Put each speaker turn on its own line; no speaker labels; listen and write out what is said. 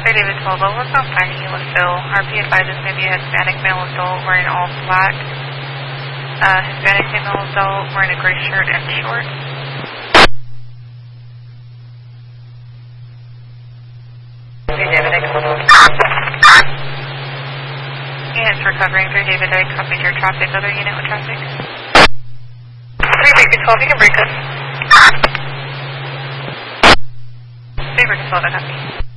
David 12, I was not finding you with Phil. RP advises maybe a Hispanic male adult wearing all black. Hispanic female adult wearing a gray shirt and shorts. David X. Units recovering. 3 David X. Copies your traffic. Other unit with traffic. 3 David 12, you can break us. 3 David 12, I copy.